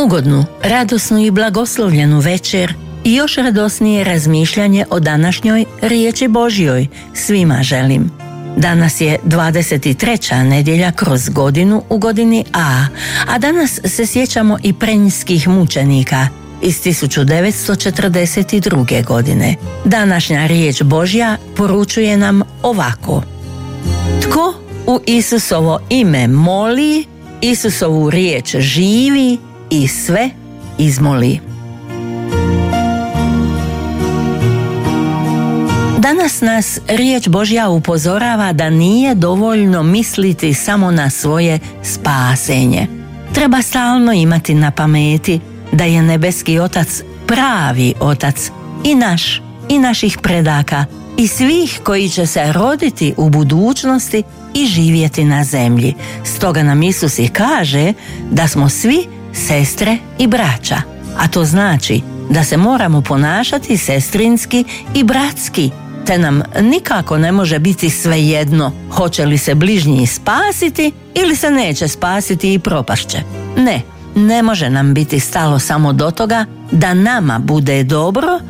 Ugodnu, radosnu i blagoslovljenu večer i još radosnije razmišljanje o današnjoj riječi Božjoj svima želim. Danas je 23. nedjelja kroz godinu u godini a danas se sjećamo i prenjskih mučenika iz 1942. godine. Današnja riječ Božja poručuje nam ovako: tko u Isusovo ime moli, Isusovu riječ živi i sve izmoli. Danas nas riječ Božja upozorava da nije dovoljno misliti samo na svoje spasenje. Treba stalno imati na pameti da je nebeski Otac pravi Otac i naš i naših predaka i svih koji će se roditi u budućnosti i živjeti na zemlji. Stoga nam Isus i kaže da smo svi sestre i braća, a to znači da se moramo ponašati sestrinski i bratski, te nam nikako ne može biti svejedno hoće li se bližnji spasiti ili se neće spasiti i propašće. Ne može nam biti stalo samo do toga da nama bude dobro,